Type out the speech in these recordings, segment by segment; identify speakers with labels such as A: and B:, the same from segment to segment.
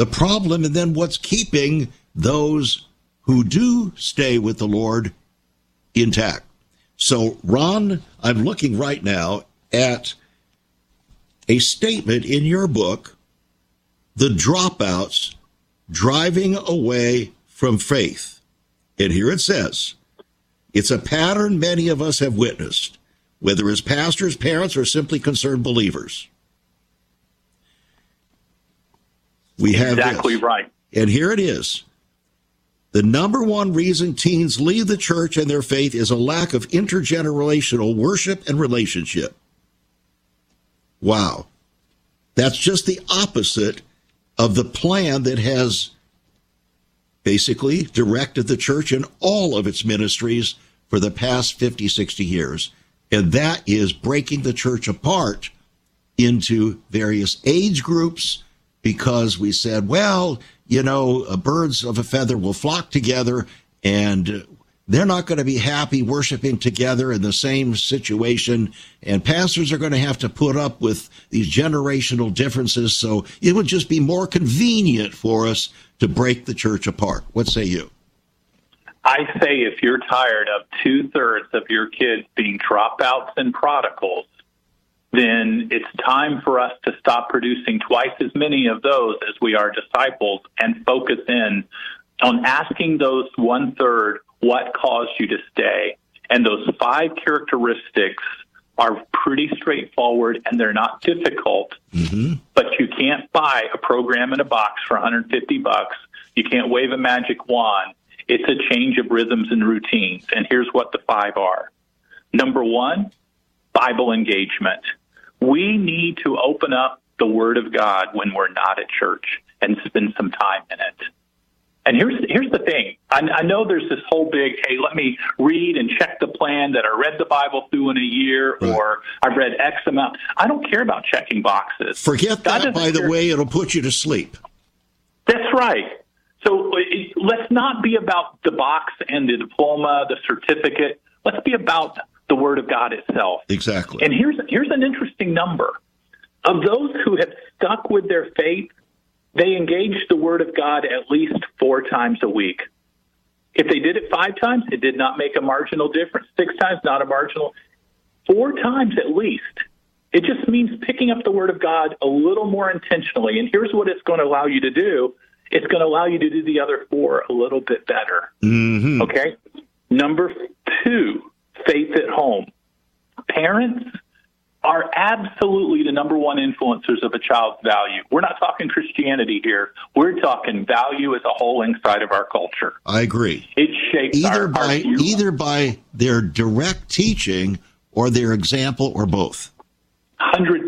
A: the problem and then what's keeping those who do stay with the Lord intact. So, Ron, I'm looking right now at a statement in your book, The Dropouts Driving Away from Faith. And here it says, it's a pattern many of us have witnessed, whether as pastors, parents, or simply concerned believers. We have
B: exactly
A: this.
B: Right.
A: And here it is. The number one reason teens leave the church and their faith is a lack of intergenerational worship and relationship. Wow. That's just the opposite of the plan that has basically directed the church in all of its ministries for the past 50, 60 years. And that is breaking the church apart into various age groups because we said, well, you know, birds of a feather will flock together and they're not going to be happy worshiping together in the same situation. And pastors are going to have to put up with these generational differences. So it would just be more convenient for us to break the church apart. What say you?
B: I say if you're tired of 2/3 of your kids being dropouts and prodigals, then it's time for us to stop producing twice as many of those as we are disciples and focus in on asking those 1/3 what caused you to stay. And those 5 characteristics are pretty straightforward and they're not difficult, but you can't buy a program in a box for $150. You can't wave a magic wand. It's a change of rhythms and routines. And here's what the 5 are. Number 1, Bible engagement. We need to open up the Word of God when we're not at church and spend some time in it. And here's the thing. I know there's this whole big, hey, let me read and check the plan that I read the Bible through in a year, or I've read X amount. I don't care about checking boxes.
A: Forget that, by the way, it'll put you to sleep.
B: That's right. So let's not be about the box and the diploma, the certificate. Let's be about the Word of God itself.
A: Exactly.
B: And here's an interesting number. Of those who have stuck with their faith, they engaged the Word of God at least 4 times a week. If they did it 5 times, it did not make a marginal difference. 6 times, not a marginal. 4 times at least. It just means picking up the Word of God a little more intentionally. And here's what it's going to allow you to do. It's going to allow you to do the other 4 a little bit better.
A: Mm-hmm.
B: Okay? Number 2, faith at home. Parents are absolutely the number one influencers of a child's value. We're not talking Christianity here. We're talking value as a whole inside of our culture.
A: I agree.
B: It shapes
A: either by their direct teaching or their example or both.
B: 100%.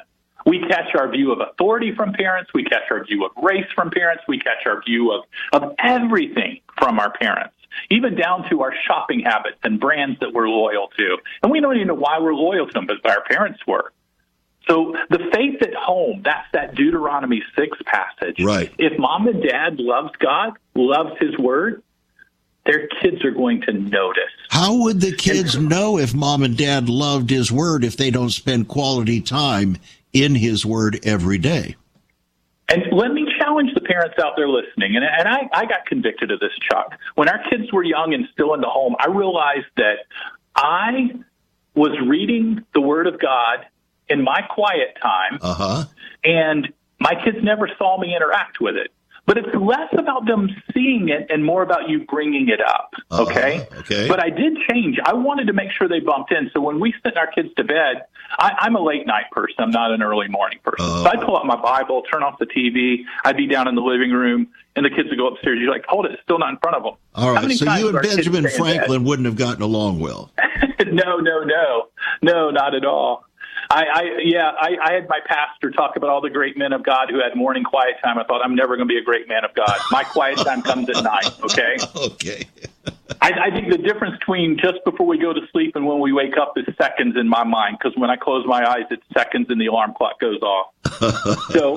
B: We catch our view of authority from parents. We catch our view of race from parents. We catch our view of everything from our parents, even down to our shopping habits and brands that we're loyal to. And we don't even know why we're loyal to them, but our parents were. So the faith at home, that's that Deuteronomy 6 passage.
A: Right.
B: If mom and dad loves God, loves his word, their kids are going to notice.
A: How would the kids know if mom and dad loved his word if they don't spend quality time in his word every day?
B: And let me challenge the parents out there listening. And I got convicted of this, Chuck. When our kids were young and still in the home, I realized that I was reading the Word of God in my quiet time, and my kids never saw me interact with it. But it's less about them seeing it and more about you bringing it up, okay? But I did change. I wanted to make sure they bumped in. So when we sent our kids to bed, I'm a late night person. I'm not an early morning person. So I'd pull out my Bible, turn off the TV. I'd be down in the living room, and the kids would go upstairs. You're like, hold it, it's still not in front of them.
A: All right, so you and Benjamin Franklin wouldn't have gotten along well.
B: No, not at all. I had my pastor talk about all the great men of God who had morning quiet time. I thought, I'm never going to be a great man of God. My quiet time comes at night, okay?
A: Okay.
B: I think the difference between just before we go to sleep and when we wake up is seconds in my mind, because when I close my eyes, it's seconds and the alarm clock goes off. So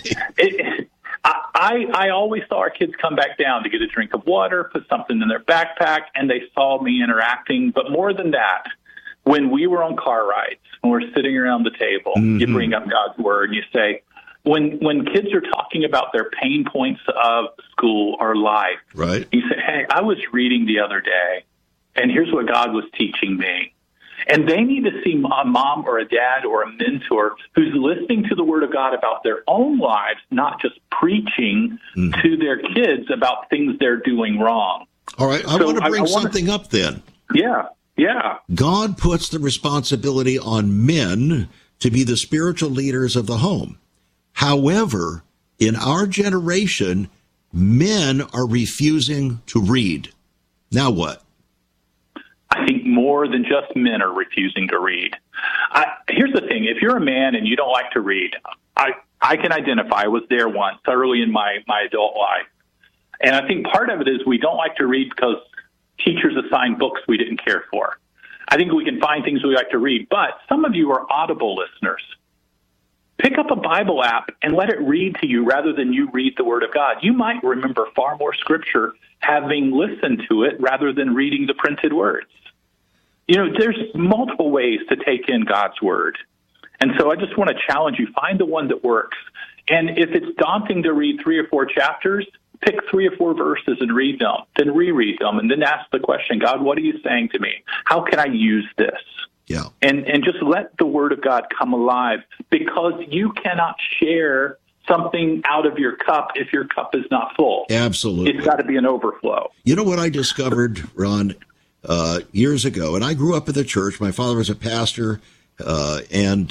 B: I always saw our kids come back down to get a drink of water, put something in their backpack, and they saw me interacting. But more than that, when we were on car rides and we're sitting around the table, you bring up God's word and you say, when kids are talking about their pain points of school or life,
A: right?
B: You say, hey, I was reading the other day, and here's what God was teaching me. And they need to see a mom or a dad or a mentor who's listening to the Word of God about their own lives, not just preaching to their kids about things they're doing wrong.
A: All right, I want to bring something up then.
B: Yeah.
A: God puts the responsibility on men to be the spiritual leaders of the home. However, in our generation, men are refusing to read. Now what?
B: I think more than just men are refusing to read. Here's the thing. If you're a man and you don't like to read, I can identify. I was there once early in my adult life. And I think part of it is we don't like to read because teachers assign books we didn't care for. I think we can find things we like to read. But some of you are Audible listeners. Pick up a Bible app and let it read to you rather than you read the Word of God. You might remember far more Scripture having listened to it rather than reading the printed words. There's multiple ways to take in God's Word. And so I just want to challenge you, find the one that works. And if it's daunting to read 3 or 4 chapters, pick 3 or 4 verses and read them, then reread them, and then ask the question, God, what are you saying to me? How can I use this?
A: Yeah.
B: And just let the Word of God come alive, because you cannot share something out of your cup if your cup is not full.
A: Absolutely.
B: It's got to be an overflow.
A: You know what I discovered, Ron, years ago, and I grew up in the church. My father was a pastor, and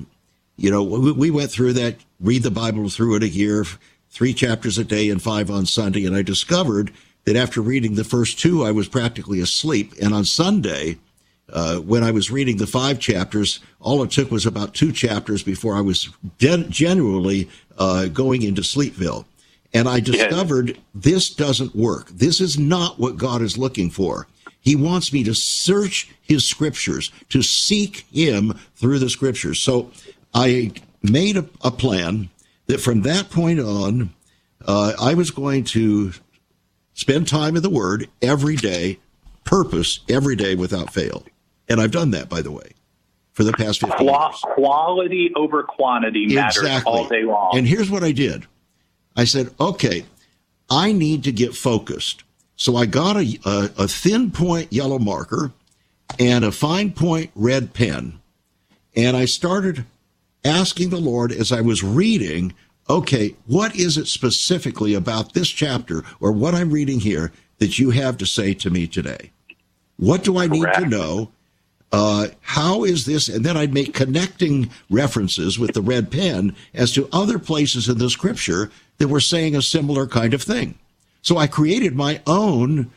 A: we went through that, read the Bible through it a year, 3 chapters a day and 5 on Sunday, and I discovered that after reading the first 2, I was practically asleep, and on Sunday, when I was reading the 5 chapters, all it took was about 2 chapters before I was genuinely going into Sleepville. And I discovered this doesn't work. This is not what God is looking for. He wants me to search his scriptures, to seek him through the scriptures. So I made a plan that from that point on, I was going to spend time in the Word every day, purpose every day without fail. And I've done that, by the way, for the past 15 years.
B: Quality over quantity matters all day long.
A: And here's what I did. I said, okay, I need to get focused. So I got a thin point yellow marker and a fine point red pen. And I started asking the Lord as I was reading, okay, what is it specifically about this chapter or what I'm reading here that you have to say to me today? What do I need to know? How is this? And then I'd make connecting references with the red pen as to other places in the scripture that were saying a similar kind of thing. So I created my own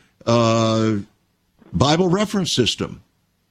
A: Bible reference system.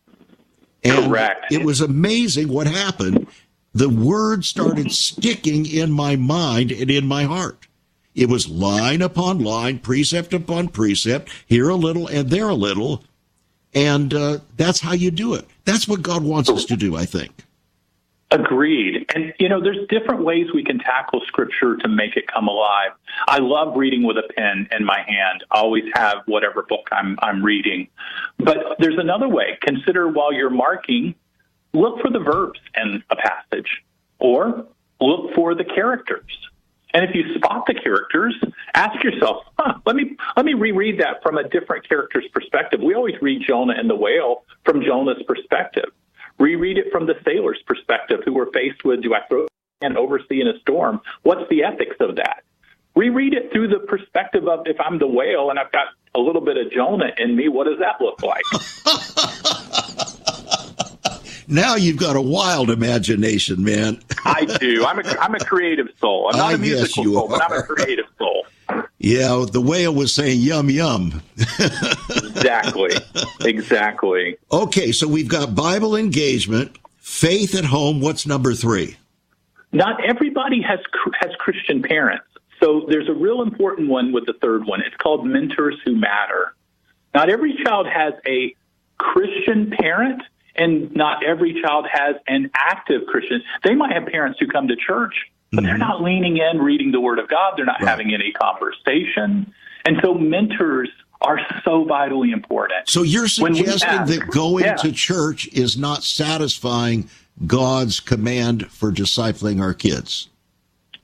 A: And it was amazing what happened. The word started sticking in my mind and in my heart. It was line upon line, precept upon precept, here a little and there a little. And that's how you do it. That's what God wants us to do, I think.
B: Agreed. And, there's different ways we can tackle Scripture to make it come alive. I love reading with a pen in my hand. I always have whatever book I'm reading. But there's another way. Consider while you're marking, look for the verbs in a passage, or look for the characters. And if you spot the characters, ask yourself, let me reread that from a different character's perspective. We always read Jonah and the whale from Jonah's perspective. Reread it from the sailor's perspective, who were faced with, do I throw an oversea in a storm? What's the ethics of that? Reread it through the perspective of, if I'm the whale and I've got a little bit of Jonah in me, what does that look like?
A: Now you've got a wild imagination, man.
B: I do. I'm a creative soul. I'm not a musical soul, but I'm a creative soul.
A: Yeah, the whale was saying yum, yum.
B: Exactly.
A: Okay, so we've got Bible engagement, faith at home. What's number 3?
B: Not everybody has Christian parents. So there's a real important one with the third one. It's called Mentors Who Matter. Not every child has a Christian parent, and not every child has an active Christian. They might have parents who come to church, but they're not leaning in, reading the Word of God. They're not having any conversation. And so mentors are so vitally important.
A: So you're suggesting that going to church is not satisfying God's command for discipling our kids?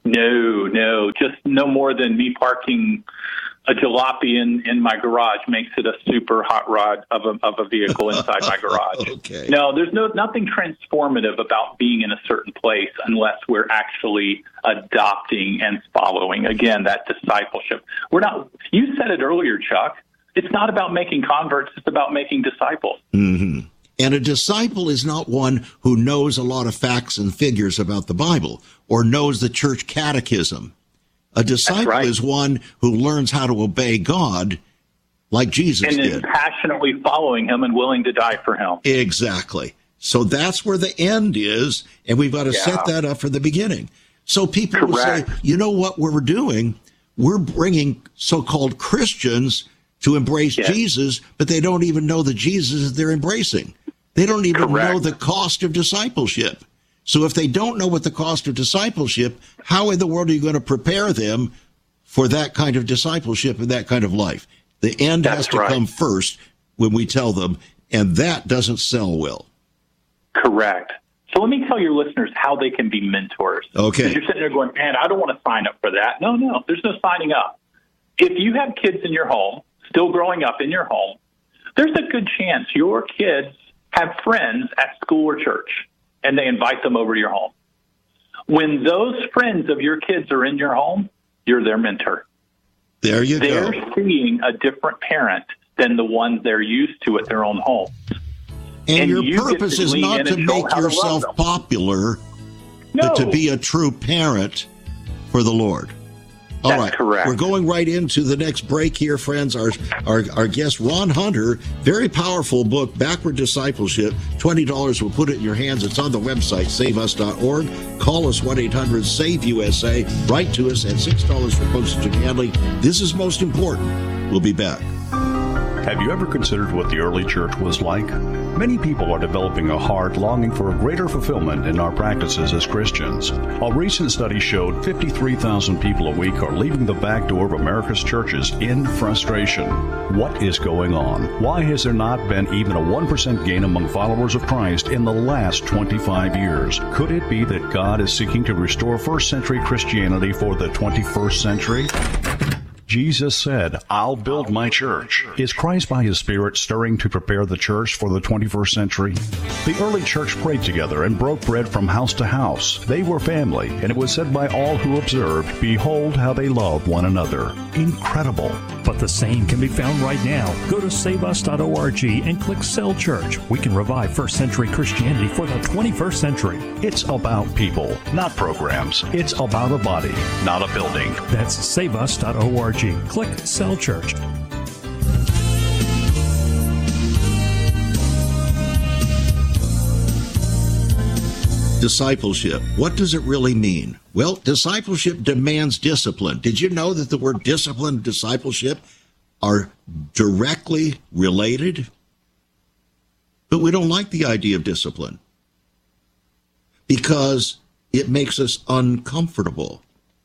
B: No, just no more than me parking a jalopy in my garage makes it a super hot rod of a vehicle inside my garage.
A: Okay.
B: No, there's nothing transformative about being in a certain place unless we're actually adopting and following. Again, that discipleship. We're not. You said it earlier, Chuck. It's not about making converts. It's about making disciples.
A: Mm-hmm. And a disciple is not one who knows a lot of facts and figures about the Bible or knows the church catechism. A disciple is one who learns how to obey God like Jesus did.
B: And is passionately following him and willing to die for him.
A: Exactly. So that's where the end is, and we've got to set that up for the beginning. So people will say, you know what we're doing? We're bringing so-called Christians to embrace Jesus, but they don't even know the Jesus they're embracing. They don't even know the cost of discipleship. So if they don't know what the cost of discipleship, how in the world are you going to prepare them for that kind of discipleship and that kind of life? The end has to come first when we tell them, and that doesn't sell well.
B: Correct. So let me tell your listeners how they can be mentors.
A: Okay.
B: You're sitting there going, man, I don't want to sign up for that. No, there's no signing up. If you have kids in your home, still growing up in your home, there's a good chance your kids have friends at school or church, and they invite them over to your home. When those friends of your kids are in your home, you're their mentor.
A: There you go.
B: They're seeing a different parent than the ones they're used to at their own home.
A: And your purpose is not to make yourself popular, but to be a true parent for the Lord. All right,
B: correct.
A: We're going right into the next break here, friends. Our guest, Ron Hunter, very powerful book, Backward Discipleship. $20 will put it in your hands. It's on the website, saveus.org. Call us, 1-800-SAVE-USA. Write to us at $6 for postage and handling. This is most important. We'll be back.
C: Have you ever considered what the early church was like? Many people are developing a heart longing for a greater fulfillment in our practices as Christians. A recent study showed 53,000 people a week are leaving the back door of America's churches in frustration. What is going on? Why has there not been even a 1% gain among followers of Christ in the last 25 years? Could it be that God is seeking to restore first century Christianity for the 21st century? Jesus said, I'll build my church. Is Christ by his Spirit stirring to prepare the church for the 21st century? The early church prayed together and broke bread from house to house. They were family, and it was said by all who observed, behold how they love one another. Incredible.
D: But the same can be found right now. Go to saveus.org and click Cell Church. We can revive first century Christianity for the 21st century.
C: It's about people, not programs. It's about a body, not a building.
D: That's saveus.org. Click Cell Church.
A: Discipleship. What does it really mean? Well, discipleship demands discipline. Did you know that the word discipline and discipleship are directly related? But we don't like the idea of discipline because it makes us uncomfortable.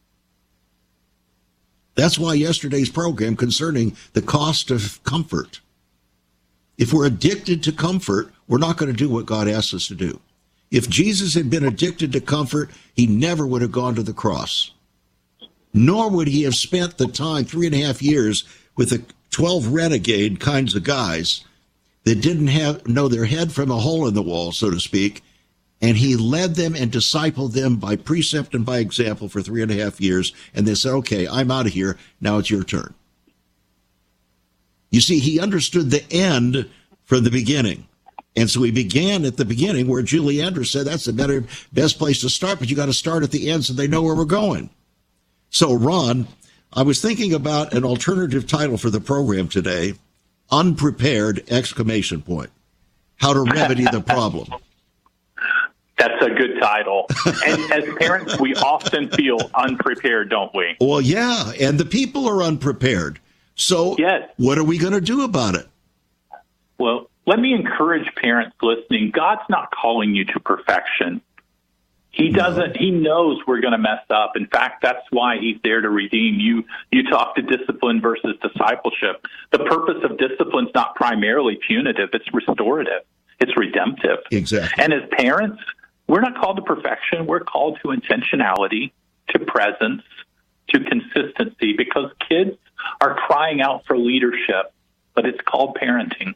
A: That's why yesterday's program concerning the cost of comfort. If we're addicted to comfort, we're not going to do what God asks us to do. If Jesus had been addicted to comfort, he never would have gone to the cross. Nor would he have spent the time, 3.5 years, with the 12 renegade kinds of guys that didn't know their head from a hole in the wall, so to speak, and he led them and discipled them by precept and by example for 3.5 years, and they said, okay, I'm out of here, now it's your turn. You see, he understood the end from the beginning. And so he began at the beginning where Julie Andrews said that's the best place to start, but you got to start at the end so they know where we're going. So, Ron, I was thinking about an alternative title for the program today, Unprepared! How to remedy the problem.
B: That's a good title. And as parents, we often feel unprepared, don't we?
A: Well, yeah, and the people are unprepared. So What are we going to do about it?
B: Well, let me encourage parents listening. God's not calling you to perfection. He doesn't. He knows we're going to mess up. In fact, that's why he's there to redeem you. You talk to discipline versus discipleship. The purpose of discipline is not primarily punitive. It's restorative. It's redemptive.
A: Exactly.
B: And as parents, we're not called to perfection. We're called to intentionality to presence, to consistency, because kids are crying out for leadership, but it's called parenting.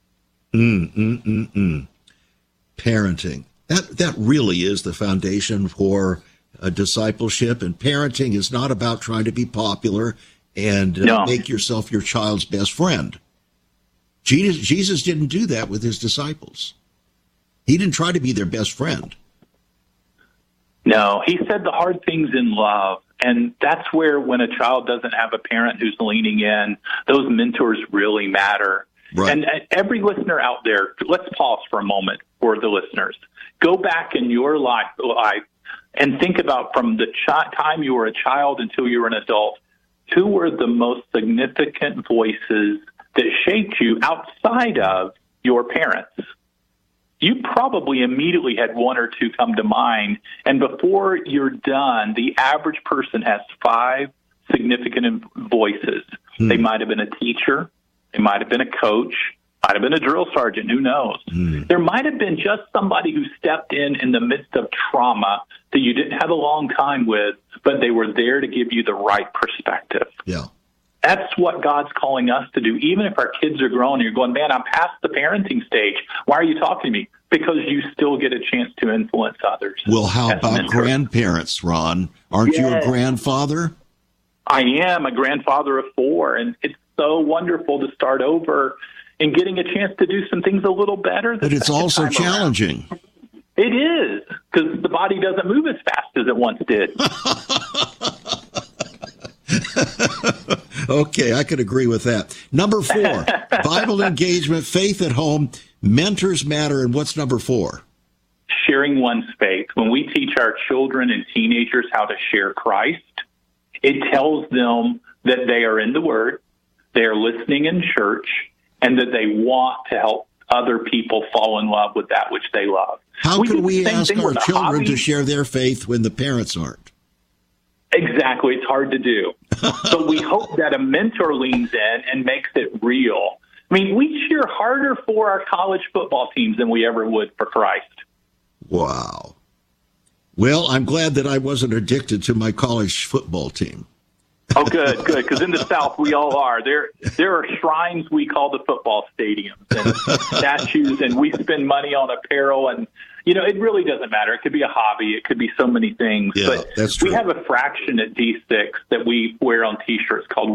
A: Parenting. That really is the foundation for discipleship, and parenting is not about trying to be popular and make yourself your child's best friend. Jesus didn't do that with his disciples. He didn't try to be their best friend.
B: No, he said the hard things in love. And that's where, when a child doesn't have a parent who's leaning in, those mentors really matter. Right. And every listener out there, let's pause for a moment for the listeners. Go back in your life and think about, from the time you were a child until you were an adult, who were the most significant voices that shaped you outside of your parents? You probably immediately had one or two come to mind. And before you're done, the average person has 5 significant voices. They might have been a teacher. They might have been a coach. Might have been a drill sergeant. Who knows? There might have been just somebody who stepped in the midst of trauma that you didn't have a long time with, but they were there to give you the right perspective.
A: Yeah.
B: That's what God's calling us to do. Even if our kids are grown and you're going, man, I'm past the parenting stage. Why are you talking to me? Because you still get a chance to influence others.
A: Well, how about grandparents, Ron? Aren't you a grandfather?
B: I am a grandfather of 4, and it's so wonderful to start over and getting a chance to do some things a little better.
A: But it's also challenging.
B: It is, because the body doesn't move as fast as it once did.
A: Okay, I could agree with that. Number 4, Bible engagement, faith at home, mentors matter, and what's number 4?
B: Sharing one's faith. When we teach our children and teenagers how to share Christ, it tells them that they are in the Word, they are listening in church, and that they want to help other people fall in love with that which they love.
A: How can we ask our children to share their faith when the parents aren't?
B: Exactly. It's hard to do. But we hope that a mentor leans in and makes it real. I mean, we cheer harder for our college football teams than we ever would for Christ.
A: Wow. Well, I'm glad that I wasn't addicted to my college football team.
B: Oh, good. Because in the South, we all are. There are shrines we call the football stadiums and statues, and we spend money on apparel. And, it really doesn't matter. It could be a hobby. It could be so many things.
A: Yeah,
B: but
A: that's true.
B: We have a fraction at D6 that we wear on T-shirts called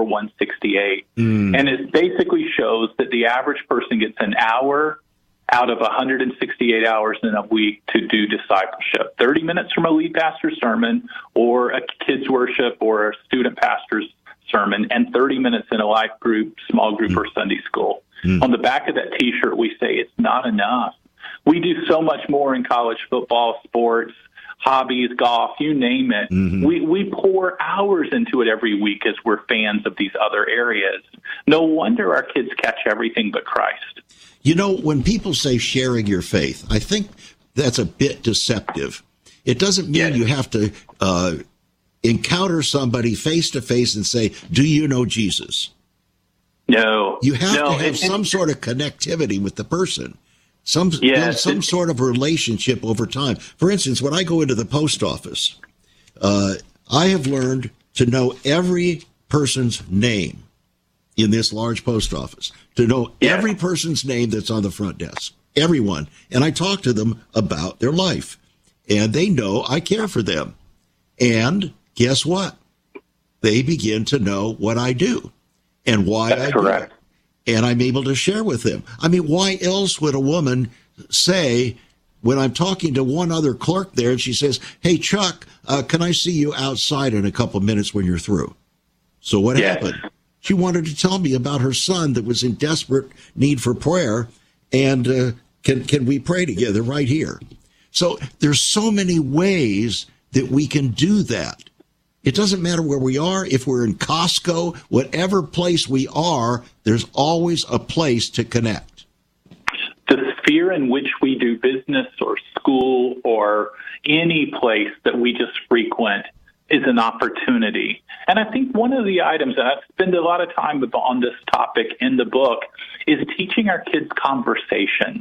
B: 1/168. And it basically shows that the average person gets an hour out of 168 hours in a week to do discipleship. 30 minutes from a lead pastor's sermon or a kids' worship or a student pastor's sermon, and 30 minutes in a life group, small group, or Sunday school. On the back of that T-shirt, we say it's not enough. We do so much more in college football, sports, hobbies, golf, you name it. We pour hours into it every week as we're fans of these other areas. No wonder our kids catch everything but Christ.
A: When people say sharing your faith, I think that's a bit deceptive. It doesn't mean you have to encounter somebody face to face and say, do you know Jesus?
B: No.
A: You have to have some sort of connectivity with the person. Some sort of relationship over time. For instance, when I go into the post office, I have learned to know every person's name in this large post office, to know every person's name that's on the front desk, everyone. And I talk to them about their life, and they know I care for them. And guess what? They begin to know what I do and why I do it. And I'm able to share with them. I mean, why else would a woman say, when I'm talking to one other clerk there, and she says, hey, Chuck, can I see you outside in a couple minutes when you're through? So what happened? She wanted to tell me about her son that was in desperate need for prayer, and can we pray together right here? So there's so many ways that we can do that. It doesn't matter where we are. If we're in Costco, whatever place we are, there's always a place to connect.
B: The sphere in which we do business or school or any place that we just frequent is an opportunity. And I think one of the items, and I spend a lot of time on this topic in the book, is teaching our kids conversation.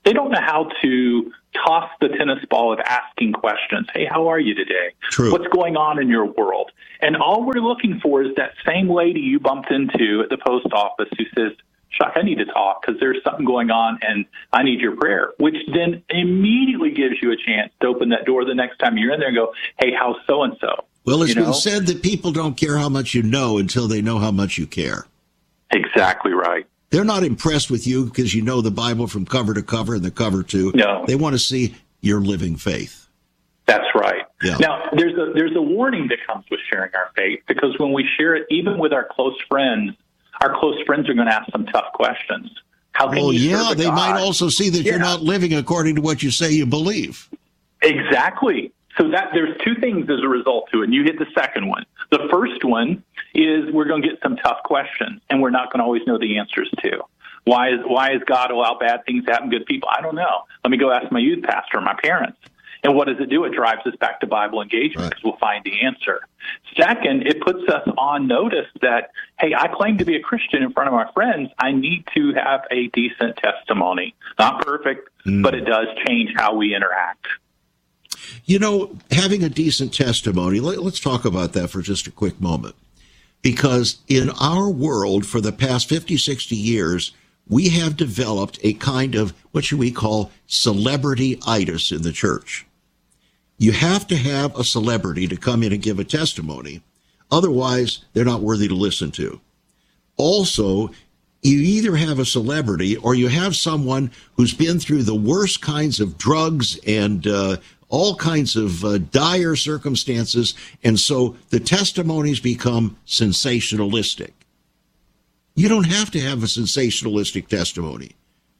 B: They don't know how to toss the tennis ball of asking questions. Hey, how are you today?
A: True.
B: What's going on in your world? And all we're looking for is that same lady you bumped into at the post office who says, Chuck, I need to talk because there's something going on and I need your prayer, which then immediately gives you a chance to open that door the next time you're in there and go, hey, how's so-and-so?
A: Well, it's been said that people don't care how much you know until they know how much you care.
B: Exactly right.
A: They're not impressed with you because you know the Bible from cover to cover and the cover too.
B: No.
A: They want to see your living faith.
B: That's right.
A: Yeah.
B: Now, there's a warning that comes with sharing our faith, because when we share it, even with our close friends are going to ask some tough questions. How can you serve a
A: they
B: God?
A: might also see that you're not living according to what you say you believe.
B: Exactly. So that there's two things as a result to it, and you hit the second one. The first one is we're going to get some tough questions, and we're not going to always know the answers to. Why is God allow bad things to happen to good people? I don't know. Let me go ask my youth pastor or my parents. And what does it do? It drives us back to Bible engagement because we'll find the answer. Second, it puts us on notice that, hey, I claim to be a Christian in front of my friends. I need to have a decent testimony. Not perfect, but it does change how we interact.
A: You know, having a decent testimony, let's talk about that for just a quick moment. Because in our world, for the past 50, 60 years, we have developed a kind of, what should we call, celebrity-itis in the church. You have to have a celebrity to come in and give a testimony. Otherwise, they're not worthy to listen to. Also, you either have a celebrity or you have someone who's been through the worst kinds of drugs and all kinds of dire circumstances, and so the testimonies become sensationalistic. You don't have to have a sensationalistic testimony.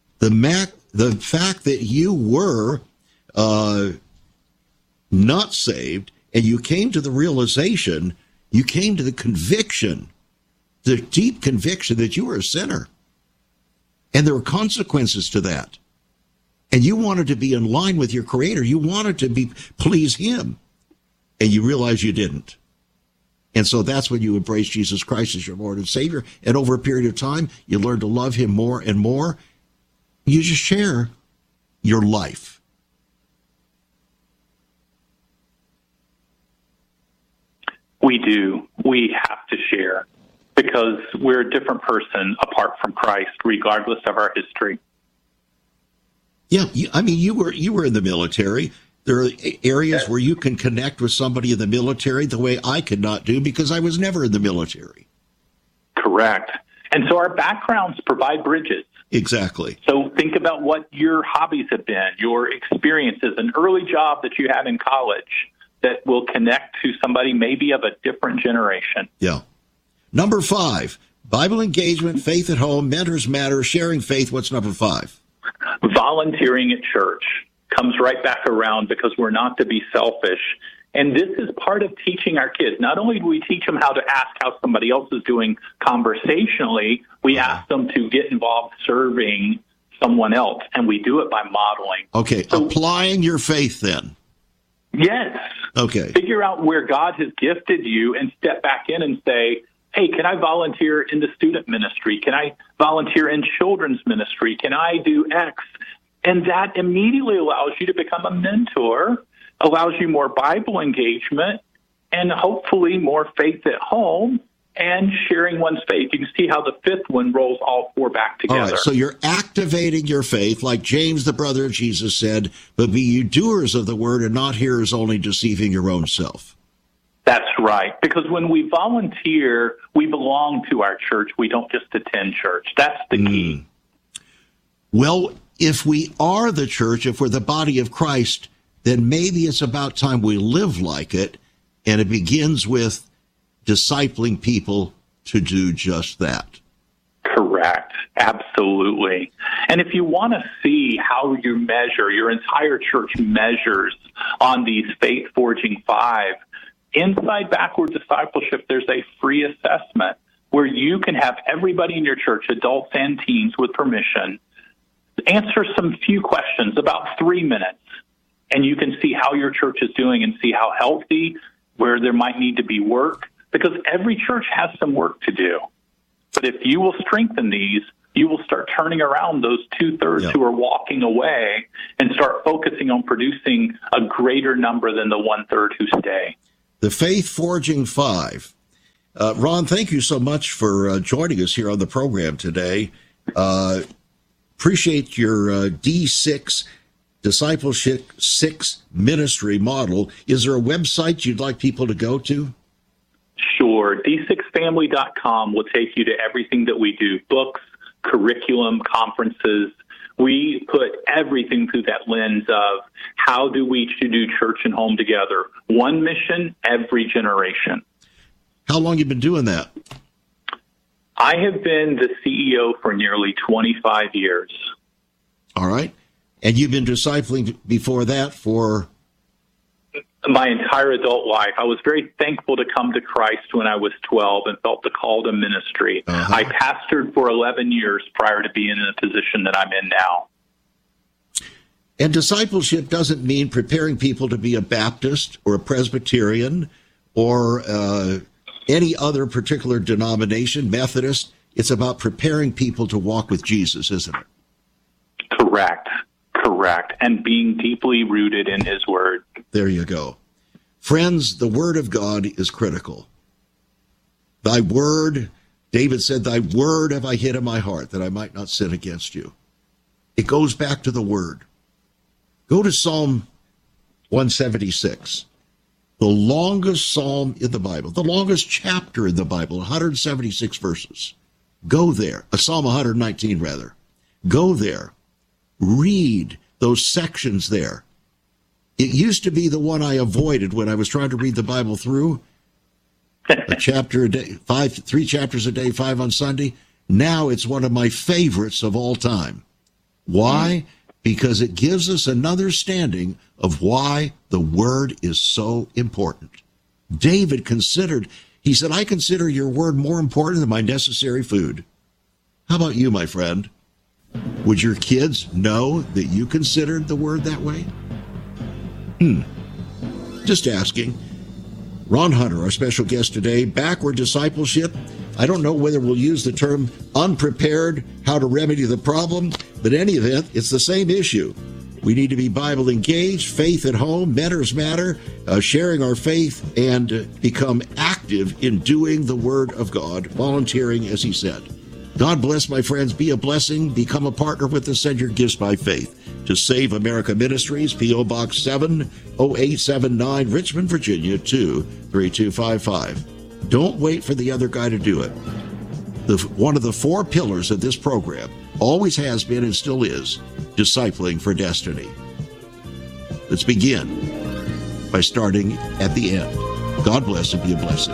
A: The fact that you were not saved and you came to the realization, you came to the conviction, the deep conviction that you were a sinner, and there were consequences to that. And you wanted to be in line with your Creator. You wanted to please Him. And you realized you didn't. And so that's when you embrace Jesus Christ as your Lord and Savior. And over a period of time, you learn to love Him more and more. You just share your life.
B: We do. We have to share because we're a different person apart from Christ, regardless of our history.
A: Yeah, I mean, you were in the military. There are areas where you can connect with somebody in the military the way I could not do because I was never in the military.
B: Correct. And so our backgrounds provide bridges.
A: Exactly.
B: So think about what your hobbies have been, your experiences, an early job that you had in college that will connect to somebody maybe of a different generation.
A: Yeah. Number 5, Bible engagement, faith at home, mentors matter, sharing faith. What's number 5?
B: Volunteering at church comes right back around because we're not to be selfish. And this is part of teaching our kids. Not only do we teach them how to ask how somebody else is doing conversationally, we ask them to get involved serving someone else, and we do it by modeling.
A: Okay, so, applying your faith then.
B: Yes.
A: Okay.
B: Figure out where God has gifted you and step back in and say, hey, can I volunteer in the student ministry? Can I volunteer in children's ministry? Can I do X? And that immediately allows you to become a mentor, allows you more Bible engagement, and hopefully more faith at home and sharing one's faith. You can see how the fifth one rolls all four back together.
A: All right, so you're activating your faith, like James, the brother of Jesus, said, but be you doers of the word and not hearers only, deceiving your own self.
B: That's right. Because when we volunteer, we belong to our church. We don't just attend church. That's the key.
A: Well, if we are the church, if we're the body of Christ, then maybe it's about time we live like it. And it begins with discipling people to do just that.
B: Correct. Absolutely. And if you want to see how you measure, your entire church measures on these faith-forging 5, inside Backward Discipleship, there's a free assessment where you can have everybody in your church, adults and teens with permission, answer some few questions, about 3 minutes, and you can see how your church is doing and see how healthy, where there might need to be work, because every church has some work to do. But if you will strengthen these, you will start turning around those 2/3 who are walking away and start focusing on producing a greater number than the 1/3 who stay.
A: The Faith Forging 5. Ron, thank you so much for joining us here on the program today. Appreciate your D6 Discipleship 6 ministry model. Is there a website you'd like people to go to?
B: Sure. D6family.com will take you to everything that we do, books, curriculum, conferences. We put everything through that lens of how do we do church and home together? One mission, every generation.
A: How long have you been doing that?
B: I have been the CEO for nearly 25 years.
A: All right. And you've been discipling before that for?
B: My entire adult life. I was very thankful to come to Christ when I was 12 and felt the call to ministry. I pastored for 11 years prior to being in the position that I'm in now.
A: And discipleship doesn't mean preparing people to be a Baptist or a Presbyterian or any other particular denomination, Methodist. It's about preparing people to walk with Jesus, isn't it?
B: Correct. And being deeply rooted in his word.
A: There you go. Friends, the word of God is critical. Thy word, David said, thy word have I hid in my heart that I might not sin against you. It goes back to the word. Go to Psalm 176, the longest psalm in the Bible, the longest chapter in the Bible, 176 verses. Go there, Psalm 119 rather. Go there. Read those sections there. It used to be the one I avoided when I was trying to read the Bible through. A chapter a day, 3 chapters a day, 5 on Sunday. Now it's one of my favorites of all time. Why? Because it gives us an understanding of why the word is so important. David he said, I consider your word more important than my necessary food. How about you, my friend? Would your kids know that you considered the word that way? Just asking. Ron Hunter, our special guest today, backward discipleship. I don't know whether we'll use the term unprepared, how to remedy the problem, but in any event, it's the same issue. We need to be Bible engaged, faith at home, mentors matter, sharing our faith, and become active in doing the word of God, volunteering, as he said. God bless, my friends. Be a blessing. Become a partner with us. Send your gifts by faith to Save America Ministries, P.O. Box 70879, Richmond, Virginia, 23255. Don't wait for the other guy to do it. One of the 4 pillars of this program always has been and still is discipling for destiny. Let's begin by starting at the end. God bless and be a blessing.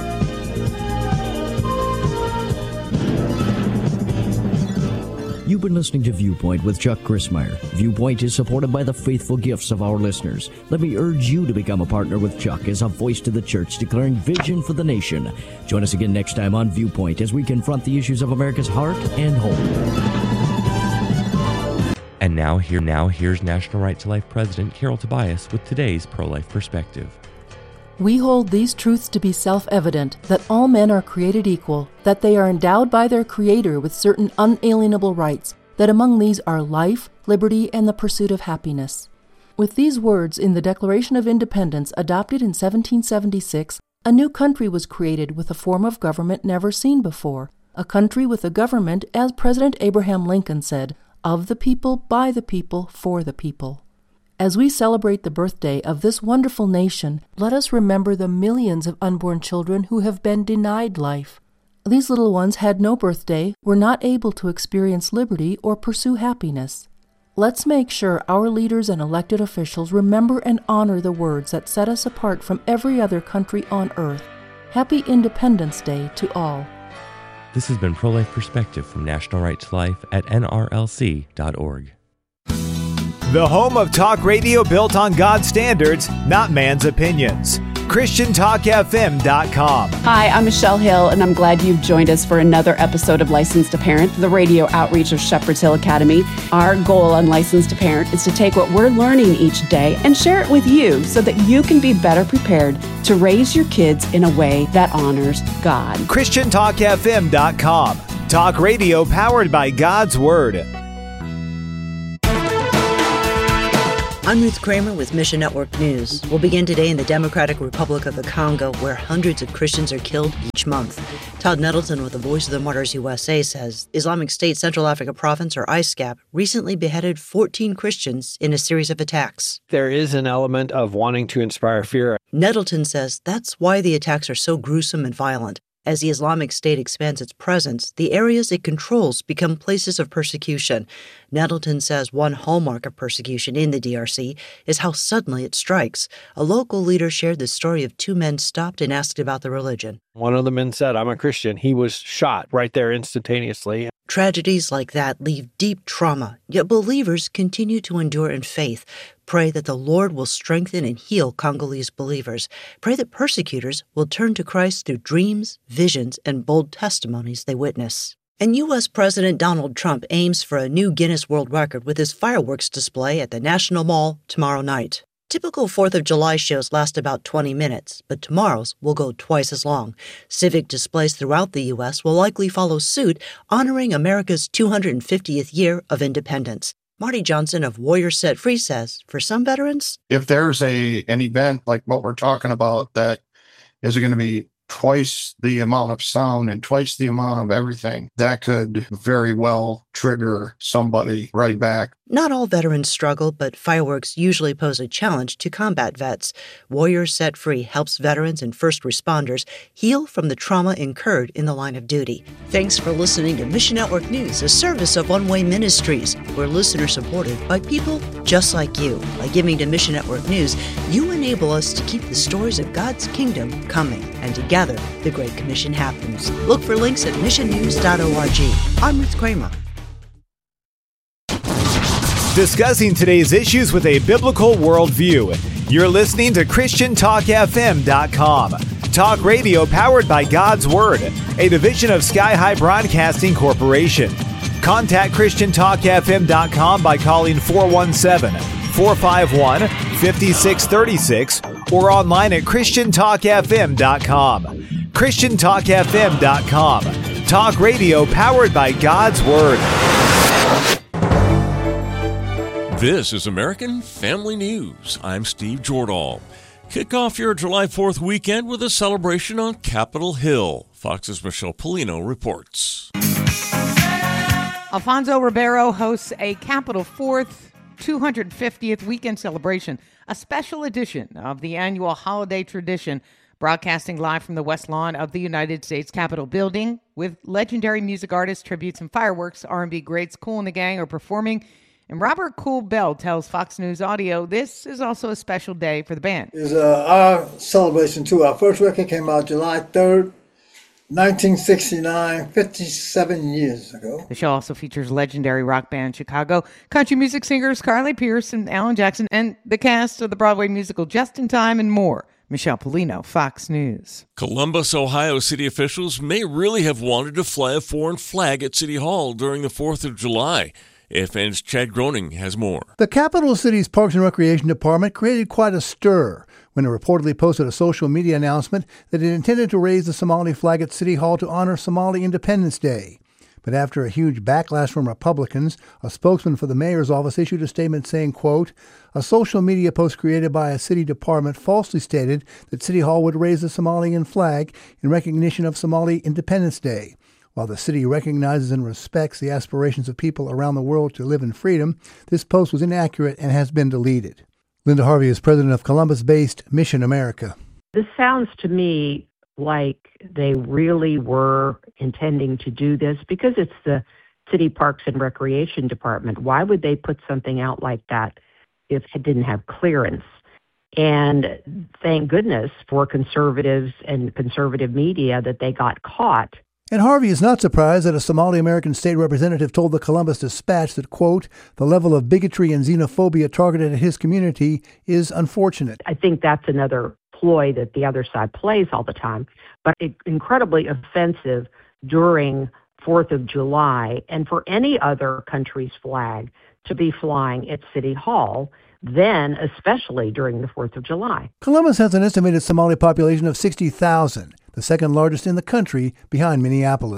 E: You've been listening to Viewpoint with Chuck Crismier. Viewpoint is supported by the faithful gifts of our listeners. Let me urge you to become a partner with Chuck as a voice to the church declaring vision for the nation. Join us again next time on Viewpoint as we confront the issues of America's heart and home.
F: And now here's National Right to Life President Carol Tobias with today's pro-life perspective.
G: We hold these truths to be self-evident, that all men are created equal, that they are endowed by their Creator with certain unalienable rights, that among these are life, liberty, and the pursuit of happiness. With these words in the Declaration of Independence adopted in 1776, a new country was created with a form of government never seen before, a country with a government, as President Abraham Lincoln said, of the people, by the people, for the people. As we celebrate the birthday of this wonderful nation, let us remember the millions of unborn children who have been denied life. These little ones had no birthday, were not able to experience liberty or pursue happiness. Let's make sure our leaders and elected officials remember and honor the words that set us apart from every other country on earth. Happy Independence Day to all.
F: This has been Pro-Life Perspective from National Right to Life at nrlc.org.
H: The home of talk radio built on God's standards, not man's opinions. ChristianTalkFM.com.
I: Hi, I'm Michelle Hill, and I'm glad you've joined us for another episode of Licensed to Parent, the radio outreach of Shepherd's Hill Academy. Our goal on Licensed to Parent is to take what we're learning each day and share it with you so that you can be better prepared to raise your kids in a way that honors God.
H: ChristianTalkFM.com. Talk radio powered by God's Word.
J: I'm Ruth Kramer with Mission Network News. We'll begin today in the Democratic Republic of the Congo, where hundreds of Christians are killed each month. Todd Nettleton with the Voice of the Martyrs USA says Islamic State Central Africa Province, or ISCAP, recently beheaded 14 Christians in a series of attacks.
K: There is an element of wanting to inspire fear.
J: Nettleton says that's why the attacks are so gruesome and violent. As the Islamic State expands its presence, the areas it controls become places of persecution. Nettleton says one hallmark of persecution in the DRC is how suddenly it strikes. A local leader shared the story of two men stopped and asked about the religion.
K: One of the men said, "I'm a Christian." He was shot right there instantaneously.
J: Tragedies like that leave deep trauma, yet believers continue to endure in faith. Pray that the Lord will strengthen and heal Congolese believers. Pray that persecutors will turn to Christ through dreams, visions, and bold testimonies they witness. And U.S. President Donald Trump aims for a new Guinness World Record with his fireworks display at the National Mall tomorrow night. Typical 4th of July shows last about 20 minutes, but tomorrow's will go twice as long. Civic displays throughout the U.S. will likely follow suit, honoring America's 250th year of independence. Marty Johnson of Warriors Set Free says, for some veterans,
L: if there's an event like what we're talking about that is going to be twice the amount of sound and twice the amount of everything, that could very well trigger somebody right back.
J: Not all veterans struggle, but fireworks usually pose a challenge to combat vets. Warriors Set Free helps veterans and first responders heal from the trauma incurred in the line of duty. Thanks for listening to Mission Network News, a service of One Way Ministries. We're listener-supported by people just like you. By giving to Mission Network News, you enable us to keep the stories of God's kingdom coming. And together, the Great Commission happens. Look for links at missionnews.org. I'm Ruth Kramer.
H: Discussing today's issues with a biblical worldview. You're listening to ChristianTalkFM.com. Talk radio powered by God's Word, a division of Sky High Broadcasting Corporation. Contact ChristianTalkFM.com by calling 417-451-5636 or online at ChristianTalkFM.com. ChristianTalkFM.com. Talk radio powered by God's Word.
M: This is American Family News. I'm Steve Jordahl. Kick off your July 4th weekend with a celebration on Capitol Hill. Fox's Michelle Polino reports.
N: Alfonso Ribeiro hosts a Capitol 4th 250th weekend celebration, a special edition of the annual holiday tradition, broadcasting live from the West Lawn of the United States Capitol building with legendary music artists, tributes, and fireworks. R&B greats Kool and the Gang are performing. And Robert Kool Bell tells Fox News Audio this is also a special day for the band.
O: It's our celebration, too. Our first record came out July 3rd, 1969, 57 years ago.
N: The show also features legendary rock band Chicago country music singers Carly Pearce and Alan Jackson, and the cast of the Broadway musical Just in Time and more. Michelle Polino, Fox News.
M: Columbus, Ohio city officials may really have wanted to fly a foreign flag at City Hall during the 4th of July. AFN's Chad Groening has more.
P: The capital city's Parks and Recreation Department created quite a stir when it reportedly posted a social media announcement that it intended to raise the Somali flag at City Hall to honor Somali Independence Day. But after a huge backlash from Republicans, a spokesman for the mayor's office issued a statement saying, quote, a social media post created by a city department falsely stated that City Hall would raise the Somalian flag in recognition of Somali Independence Day. While the city recognizes and respects the aspirations of people around the world to live in freedom, this post was inaccurate and has been deleted. Linda Harvey is president of Columbus-based Mission America.
Q: This sounds to me like they really were intending to do this because it's the City Parks and Recreation Department. Why would they put something out like that if it didn't have clearance? And thank goodness for conservatives and conservative media that they got caught.
P: And Harvey is not surprised that a Somali American state representative told the Columbus Dispatch that, quote, the level of bigotry and xenophobia targeted at his community is unfortunate.
Q: I think that's another ploy that the other side plays all the time, but incredibly offensive during 4th of July and for any other country's flag to be flying at City Hall, then especially during the 4th of July.
P: Columbus has an estimated Somali population of 60,000, the second largest in the country behind Minneapolis.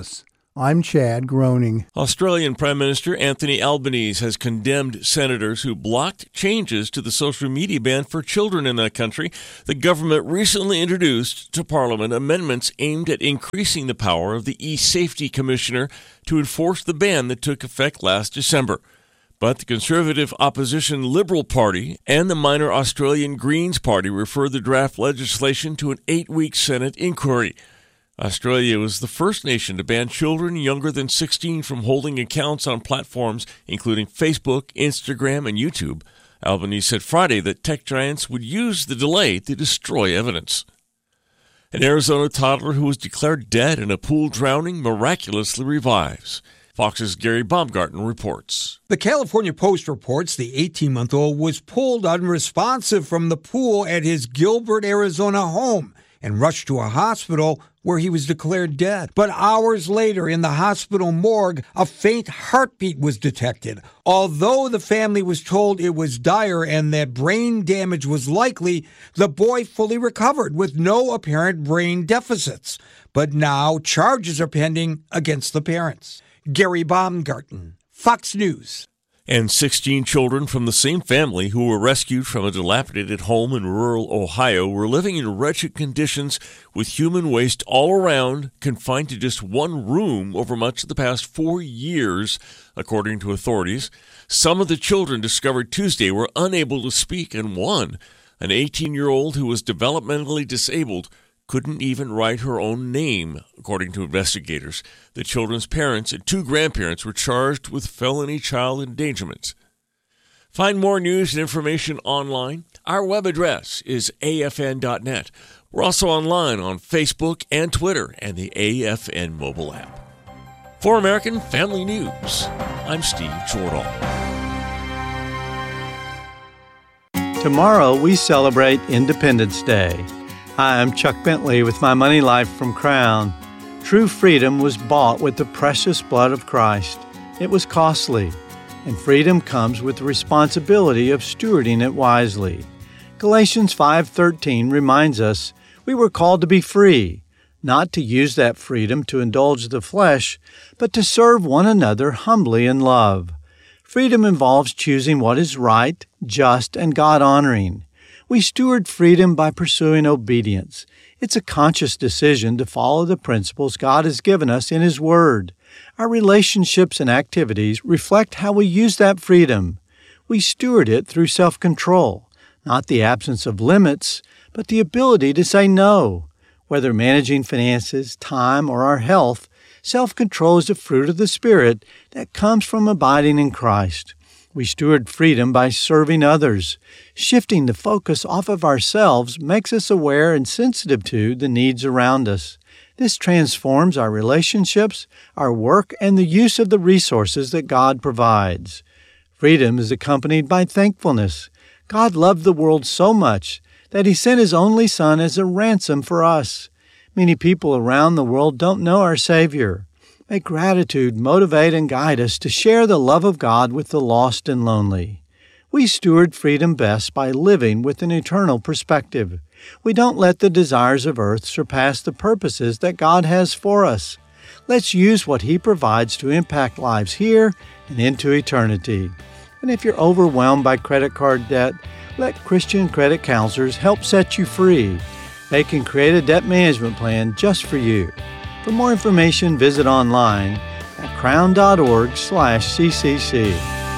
P: I'm Chad Groening.
M: Australian Prime Minister Anthony Albanese has condemned senators who blocked changes to the social media ban for children in that country. The government recently introduced to Parliament amendments aimed at increasing the power of the e-Safety Commissioner to enforce the ban that took effect last December. But the Conservative opposition Liberal Party and the minor Australian Greens Party referred the draft legislation to an 8-week Senate inquiry. Australia was the first nation to ban children younger than 16 from holding accounts on platforms including Facebook, Instagram, and YouTube. Albanese said Friday that tech giants would use the delay to destroy evidence. An Arizona toddler who was declared dead in a pool drowning miraculously revives. Fox's Gary Baumgarten reports.
R: The California Post reports the 18-month-old was pulled unresponsive from the pool at his Gilbert, Arizona home and rushed to a hospital where he was declared dead. But hours later, in the hospital morgue, a faint heartbeat was detected. Although the family was told it was dire and that brain damage was likely, the boy fully recovered with no apparent brain deficits. But now charges are pending against the parents. Gary Baumgarten, Fox News.
M: And 16 children from the same family who were rescued from a dilapidated home in rural Ohio were living in wretched conditions with human waste all around, confined to just one room over much of the past 4 years, according to authorities. Some of the children discovered Tuesday were unable to speak, and one, an 18-year-old who was developmentally disabled, couldn't even write her own name, according to investigators. The children's parents and 2 grandparents were charged with felony child endangerment. Find more news and information online. Our web address is afn.net. We're also online on Facebook and Twitter and the AFN mobile app. For American Family News, I'm Steve Jordahl.
S: Tomorrow we celebrate Independence Day. Hi, I'm Chuck Bentley with my Money Life from Crown. True freedom was bought with the precious blood of Christ. It was costly, and freedom comes with the responsibility of stewarding it wisely. Galatians 5:13 reminds us we were called to be free, not to use that freedom to indulge the flesh, but to serve one another humbly in love. Freedom involves choosing what is right, just, and God-honoring. We steward freedom by pursuing obedience. It's a conscious decision to follow the principles God has given us in His Word. Our relationships and activities reflect how we use that freedom. We steward it through self-control, not the absence of limits, but the ability to say no. Whether managing finances, time, or our health, self-control is a fruit of the Spirit that comes from abiding in Christ. We steward freedom by serving others. Shifting the focus off of ourselves makes us aware and sensitive to the needs around us. This transforms our relationships, our work, and the use of the resources that God provides. Freedom is accompanied by thankfulness. God loved the world so much that He sent His only Son as a ransom for us. Many people around the world don't know our Savior. May gratitude motivate and guide us to share the love of God with the lost and lonely. We steward freedom best by living with an eternal perspective. We don't let the desires of earth surpass the purposes that God has for us. Let's use what He provides to impact lives here and into eternity. And if you're overwhelmed by credit card debt, let Christian credit counselors help set you free. They can create a debt management plan just for you. For more information, visit online at crown.org/CCC.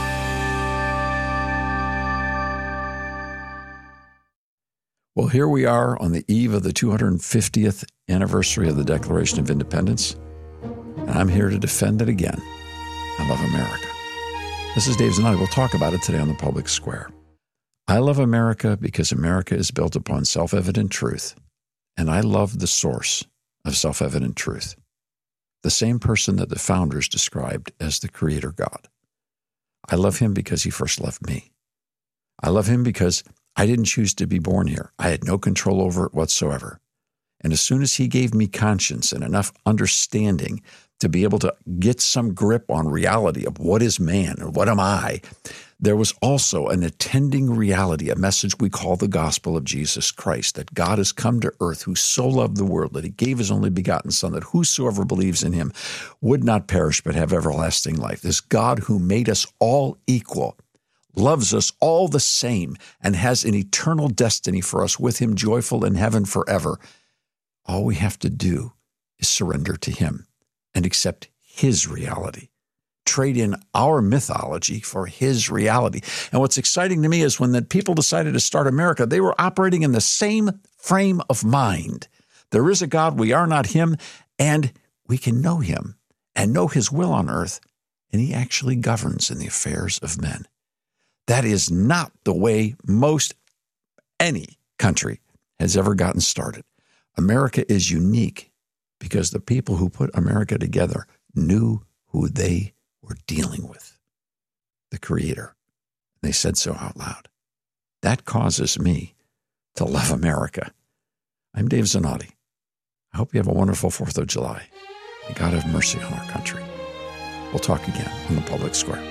T: Well, here we are on the eve of the 250th anniversary of the Declaration of Independence, and I'm here to defend it again. I love America. This is Dave Zanotti. We'll talk about it today on the Public Square. I love America because America is built upon self-evident truth, and I love the source of self-evident truth, the same person that the founders described as the Creator God. I love Him because He first loved me. I love Him because I didn't choose to be born here. I had no control over it whatsoever. And as soon as He gave me conscience and enough understanding to be able to get some grip on reality of what is man and what am I, there was also an attending reality, a message we call the gospel of Jesus Christ, that God has come to earth, who so loved the world that he gave his only begotten Son, that whosoever believes in him would not perish but have everlasting life. This God who made us all equal, loves us all the same, and has an eternal destiny for us with him, joyful in heaven forever. All we have to do is surrender to him and accept his reality. Trade in our mythology for his reality. And what's exciting to me is when the people decided to start America, they were operating in the same frame of mind. There is a God, we are not him, and we can know him and know his will on earth, and he actually governs in the affairs of men. That is not the way most any country has ever gotten started. America is unique because the people who put America together knew who they were dealing with, the Creator. They said so out loud. That causes me to love America. I'm Dave Zanotti. I hope you have a wonderful 4th of July. May God have mercy on our country. We'll talk again on the Public Square.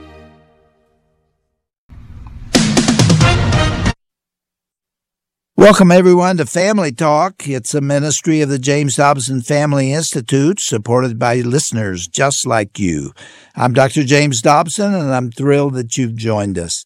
U: Welcome, everyone, to Family Talk. It's a ministry of the James Dobson Family Institute, supported by listeners just like you. I'm Dr. James Dobson, and I'm thrilled that you've joined us.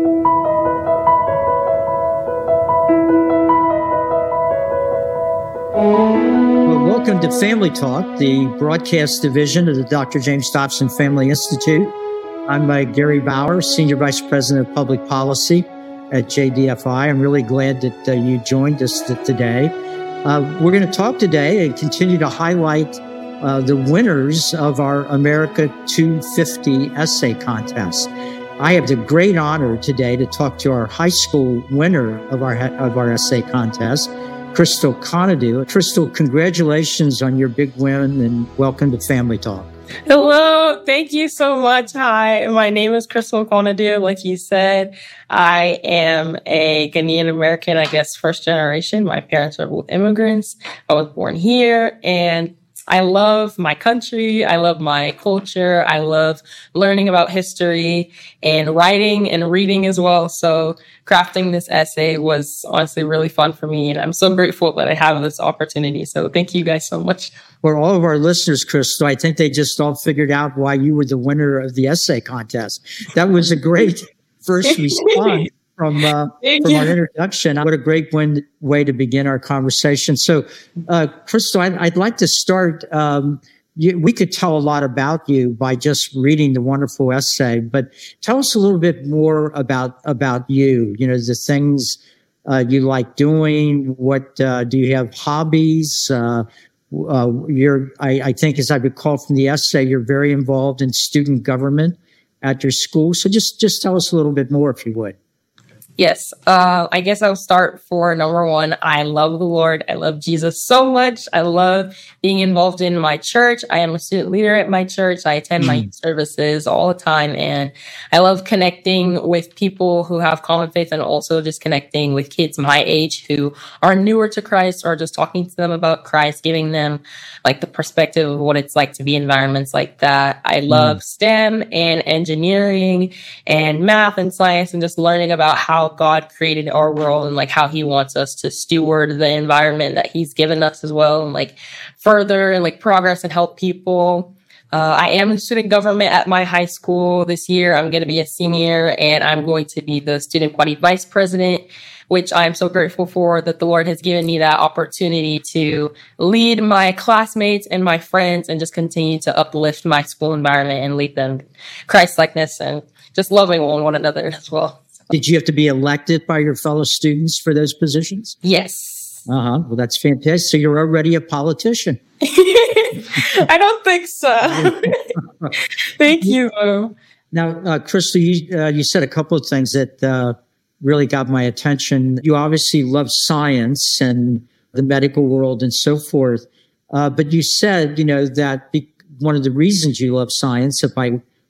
V: Well, welcome to Family Talk, the broadcast division of the Dr. James Dobson Family Institute. I'm Gary Bauer, Senior Vice President of Public Policy at JDFI. I'm really glad that you joined us today. We're going to talk today and continue to highlight the winners of our America 250 essay contest. I have the great honor today to talk to our high school winner of our essay contest, Crystal Conadu. Crystal, congratulations on your big win and welcome to Family Talk.
W: Hello. Thank you so much. Hi, my name is Crystal Conadu. Like you said, I am a Ghanaian American, I guess, first generation. My parents are both immigrants. I was born here, and I love my country. I love my culture. I love learning about history and writing and reading as well. So crafting this essay was honestly really fun for me. And I'm so grateful that I have this opportunity. So thank you guys so much.
V: For all of our listeners, Crystal, I think they just all figured out why you were the winner of the essay contest. That was a great first response from our introduction. What a great way to begin our conversation. So, Crystal, I'd like to start. We could tell a lot about you by just reading the wonderful essay, but tell us a little bit more about you. You know, the things you like doing. What do you have hobbies? I think, as I recall from the essay, you're very involved in student government at your school. So just tell us a little bit more, if you would.
W: Yes. I guess I'll start for number one. I love the Lord. I love Jesus so much. I love being involved in my church. I am a student leader at my church. I attend my services all the time. And I love connecting with people who have common faith and also just connecting with kids my age who are newer to Christ, or just talking to them about Christ, giving them like the perspective of what it's like to be in environments like that. I love STEM and engineering and math and science, and just learning about how God created our world and like how he wants us to steward the environment that he's given us as well, and like further and like progress and help people. I am in student government at my high school this year. I'm going to be a senior, and I'm going to be the student body vice president, which I'm so grateful for, that the Lord has given me that opportunity to lead my classmates and my friends and just continue to uplift my school environment and lead them Christ-likeness and just loving one another as well.
V: Did you have to be elected by your fellow students for those positions?
W: Yes.
V: Well, that's fantastic. So you're already a politician.
W: I don't think so. Thank you.
V: Now, Crystal, you said a couple of things that really got my attention. You obviously love science and the medical world and so forth. But you said, that one of the reasons you love science, if I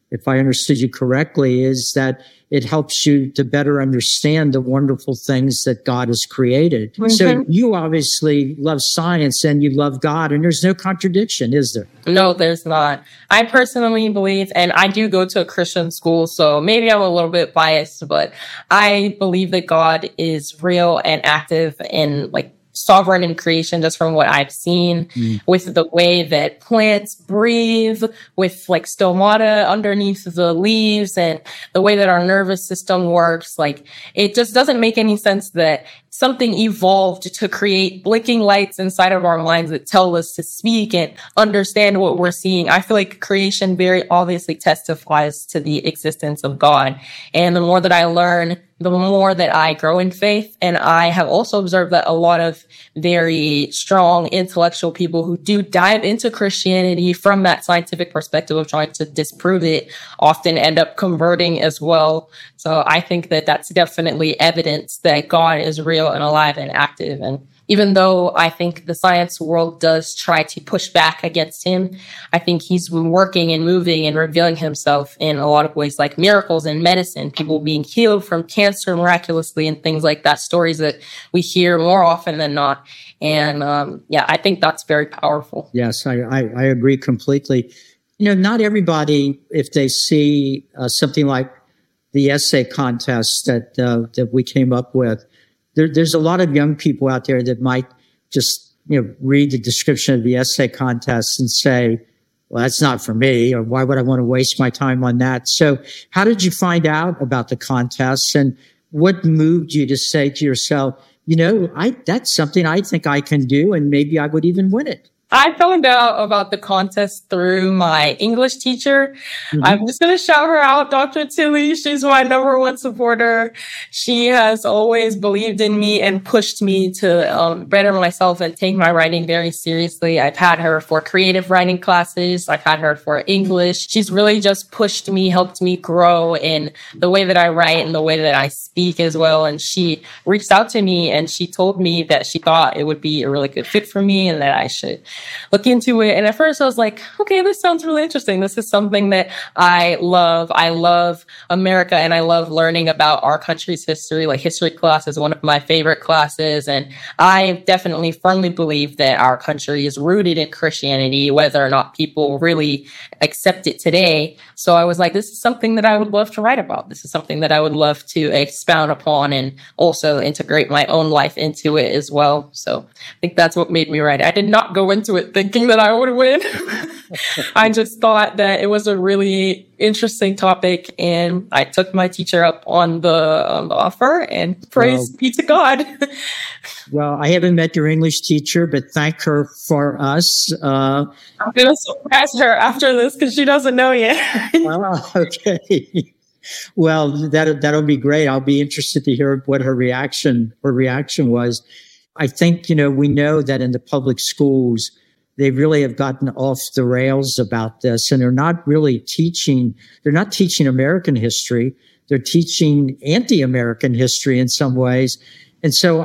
V: if I understood you correctly, is that it helps you to better understand the wonderful things that God has created. Mm-hmm. So you obviously love science and you love God, and there's no contradiction, is there?
W: No, there's not. I personally believe, and I do go to a Christian school, so maybe I'm a little bit biased, but I believe that God is real and active and like sovereign in creation, just from what I've seen with the way that plants breathe, with like stomata underneath the leaves, and the way that our nervous system works. Like, it just doesn't make any sense that something evolved to create blinking lights inside of our minds that tell us to speak and understand what we're seeing. I feel like creation very obviously testifies to the existence of God. And the more that I learn, the more that I grow in faith. And I have also observed that a lot of very strong intellectual people who do dive into Christianity from that scientific perspective of trying to disprove it often end up converting as well. So I think that that's definitely evidence that God is real and alive and active. And even though I think the science world does try to push back against him, I think he's working and moving and revealing himself in a lot of ways, like miracles in medicine, people being healed from cancer miraculously and things like that, stories that we hear more often than not. And I think that's very powerful.
V: Yes, I agree completely. Not everybody, if they see something like the essay contest that we came up with, there's a lot of young people out there that might just, read the description of the essay contest and say, well, that's not for me, or why would I want to waste my time on that? So how did you find out about the contest, and what moved you to say to yourself, that's something I think I can do, and maybe I would even win it?
W: I found out about the contest through my English teacher. Mm-hmm. I'm just going to shout her out, Dr. Tilly. She's my number one supporter. She has always believed in me and pushed me to better myself and take my writing very seriously. I've had her for creative writing classes. I've had her for English. She's really just pushed me, helped me grow in the way that I write and the way that I speak as well. And she reached out to me and she told me that she thought it would be a really good fit for me and that I should look into it. And at first I was like, okay, this sounds really interesting. This is something that I love. I love America and I love learning about our country's history. Like, history class is one of my favorite classes. And I definitely firmly believe that our country is rooted in Christianity, whether or not people really accept it today. So I was like, this is something that I would love to write about. This is something that I would love to expound upon and also integrate my own life into it as well. So I think that's what made me write it. I did not go into it thinking that I would win. I just thought that it was a really interesting topic, and I took my teacher up on the offer, and praise be to God.
V: Well, I haven't met your English teacher, but thank her for us. I'm
W: going to surprise her after this because she doesn't know yet.
V: Okay. Well, that'll be great. I'll be interested to hear what her reaction was. I think, we know that in the public schools, they really have gotten off the rails about this, and they're not teaching American history. They're teaching anti-American history in some ways. And so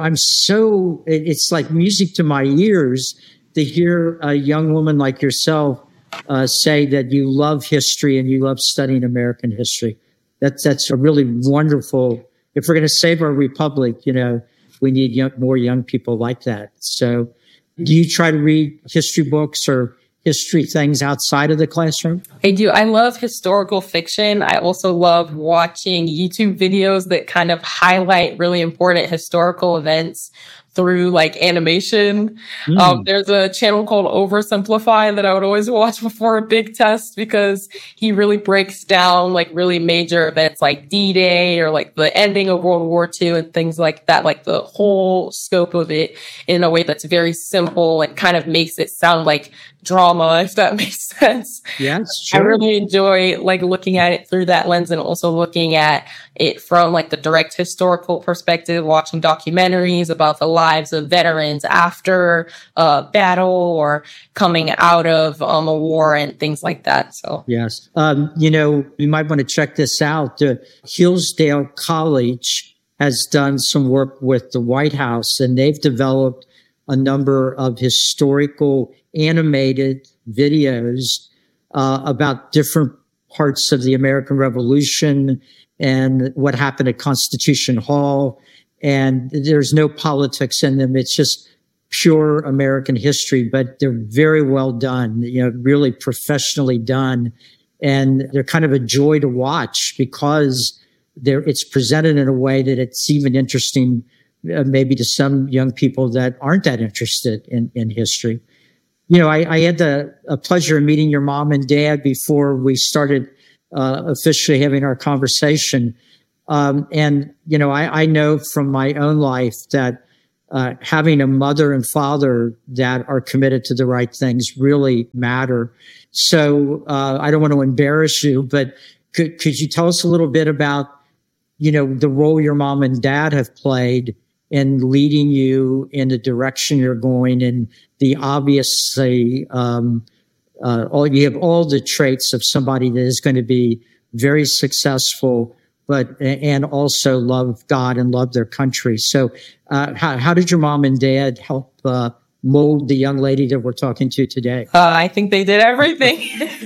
V: it's like music to my ears to hear a young woman like yourself say that you love history and you love studying American history. That's a really wonderful. If we're going to save our republic, we need more young people like that. So, do you try to read history books or history things outside of the classroom?
W: I do. I love historical fiction. I also love watching YouTube videos that kind of highlight really important historical events through like animation. There's a channel called Oversimplify that I would always watch before a big test because he really breaks down like really major events like D-Day or like the ending of World War II and things like that, like the whole scope of it in a way that's very simple and kind of makes it sound like drama, if that makes sense.
V: Yes, sure.
W: I really enjoy like looking at it through that lens and also looking at it from like the direct historical perspective, watching documentaries about the lives of veterans after a battle or coming out of a war and things like that. So
V: yes, you might want to check this out. Hillsdale College has done some work with the White House, and they've developed a number of historical animated videos about different parts of the American Revolution and what happened at Constitution Hall. And there's no politics in them. It's just pure American history, but they're very well done, really professionally done. And they're kind of a joy to watch because it's presented in a way that it's even interesting, maybe to some young people that aren't that interested in history. I had the pleasure of meeting your mom and dad before we started officially having our conversation. I know from my own life that having a mother and father that are committed to the right things really matter. So I don't want to embarrass you, but could you tell us a little bit about, the role your mom and dad have played in leading you in the direction you're going, and the obviously, you have all the traits of somebody that is going to be very successful, and also love God and love their country. So, how did your mom and dad help mold the young lady that we're talking to today?
W: I think they did everything.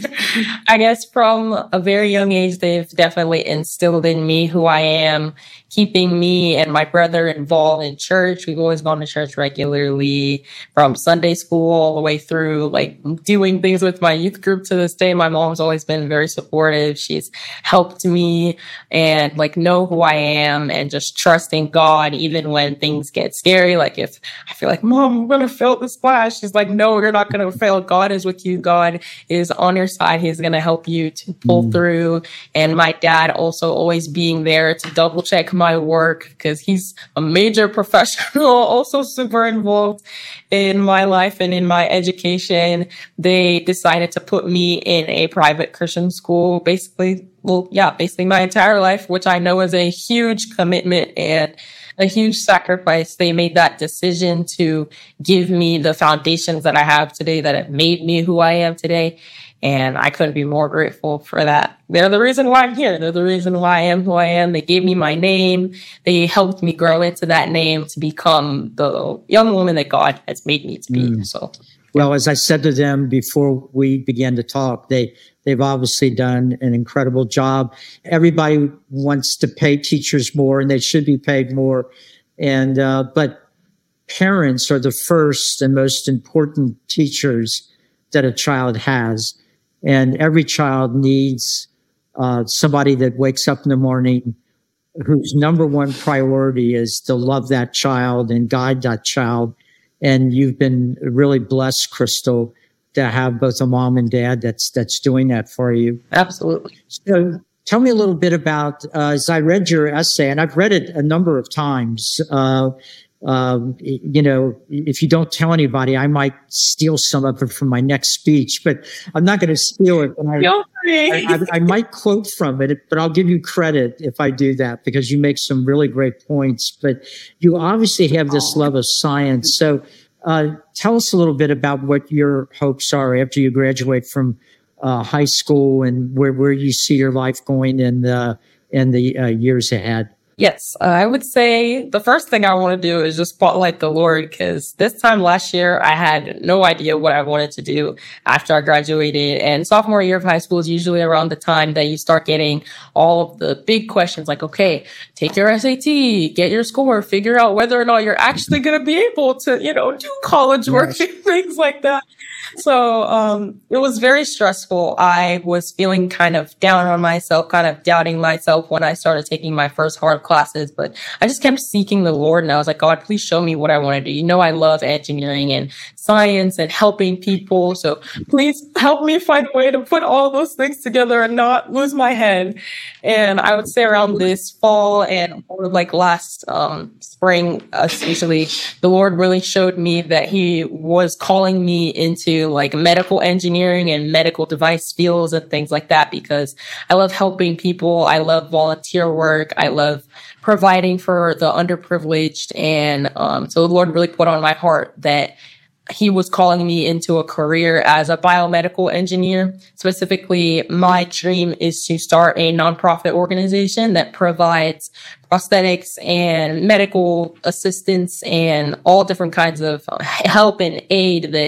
W: I guess from a very young age, they've definitely instilled in me who I am, keeping me and my brother involved in church. We've always gone to church regularly, from Sunday school all the way through, doing things with my youth group to this day. My mom's always been very supportive. She's helped me and know who I am, and just trusting God even when things get scary. If I feel like, Mom, I'm going to fail this class, she's like, no, you're not going to fail. God is with you. God is on your side. He's going to help you to pull through. And my dad also always being there to double check my work, because he's a major professional, also super involved in my life and in my education. They decided to put me in a private Christian school, basically my entire life, which I know is a huge commitment and a huge sacrifice. They made that decision to give me the foundations that I have today, that have made me who I am today. And I couldn't be more grateful for that. They're the reason why I'm here. They're the reason why I am who I am. They gave me my name. They helped me grow into that name to become the young woman that God has made me to be. So,
V: well, as I said to them before we began to talk, they've obviously done an incredible job. Everybody wants to pay teachers more, and they should be paid more. And but parents are the first and most important teachers that a child has. And every child needs somebody that wakes up in the morning whose number one priority is to love that child and guide that child. And you've been really blessed, Crystal, to have both a mom and dad that's doing that for you.
W: Absolutely.
V: So tell me a little bit about, as I read your essay, and I've read it a number of times, if you don't tell anybody, I might steal some of it from my next speech, but I'm not going to steal it. I might quote from it, but I'll give you credit if I do that, because you make some really great points. But you obviously have this love of science. So tell us a little bit about what your hopes are after you graduate from high school, and where you see your life going in the years ahead.
W: Yes, I would say the first thing I want to do is just spotlight the Lord, because this time last year, I had no idea what I wanted to do after I graduated. And sophomore year of high school is usually around the time that you start getting all of the big questions, like, okay, take your SAT, get your score, figure out whether or not you're actually going to be able to, do college work and things like that. So it was very stressful. I was feeling kind of down on myself, kind of doubting myself when I started taking my first hard classes. But I just kept seeking the Lord, and I was like, God, please show me what I want to do. I love engineering and science and helping people. So please help me find a way to put all those things together and not lose my head. And I would say around this fall and last spring, essentially, the Lord really showed me that He was calling me into medical engineering and medical device fields and things like that, because I love helping people. I love volunteer work. I love providing for the underprivileged. And so the Lord really put on my heart that He was calling me into a career as a biomedical engineer. Specifically, my dream is to start a nonprofit organization that provides prosthetics and medical assistance and all different kinds of help and aid that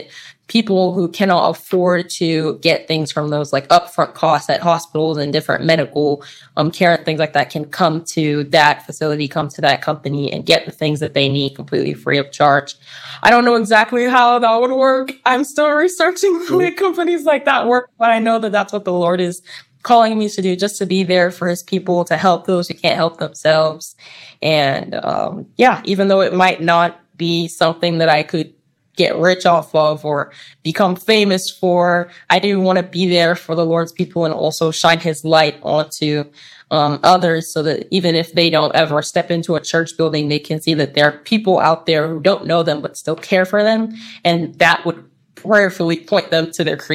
W: people who cannot afford to get things from those like upfront costs at hospitals and different medical care and things like that can come to that facility, come to that company and get the things that they need completely free of charge. I don't know exactly how that would work. I'm still researching the way companies like that work, but I know that that's what the Lord is calling me to do, just to be there for his people, to help those who can't help themselves. And even though it might not be something that I could get rich off of or become famous for, I do want to be there for the Lord's people and also shine his light onto others, so that even if they don't ever step into a church building, they can see that there are people out there who don't know them but still care for them, and that would prayerfully point them to their Creator.